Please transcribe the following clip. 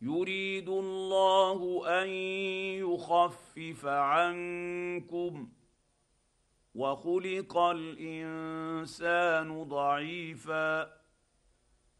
يريد الله ان يخفف عنكم وخلق الانسان ضعيفا